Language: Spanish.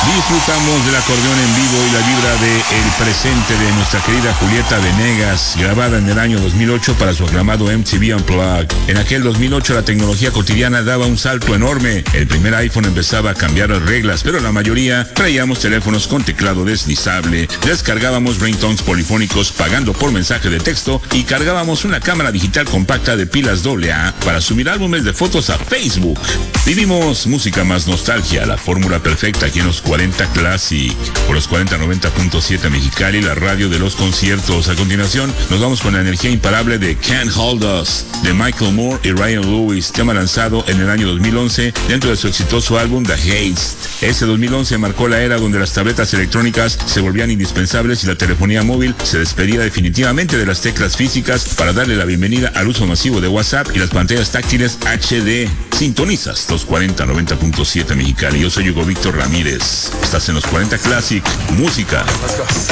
Disfrutamos del acordeón en vivo y la vibra del presente de nuestra querida Julieta Venegas, grabada en el año 2008 para su aclamado MTV Unplugged. En aquel 2008 la tecnología cotidiana daba un salto enorme. El primer iPhone empezaba a cambiar las reglas, pero la mayoría traíamos teléfonos con teclado deslizable, descargábamos ringtones polifónicos pagando por mensaje de texto y cargábamos una cámara digital compacta de pilas AA para subir álbumes de fotos a Facebook. Vivimos música más nostalgia, la fórmula perfecta aquí en los 40 Classic, por los 4090.7 Mexicali, la radio de los conciertos. A continuación, nos vamos con la energía imparable de Can't Hold Us, de Michael Moore y Ryan Lewis, tema lanzado en el año 2011 dentro de su exitoso álbum The Haste. Ese 2011 marcó la era donde las tabletas electrónicas se volvían indispensables y la telefonía móvil se despedía definitivamente de las teclas físicas para darle la bienvenida al uso masivo de WhatsApp y las pantallas táctiles HD. Sintonizas los 4090.7 Mexicali. Yo soy Hugo Víctor Ramírez. Estás en los 40 Classic, música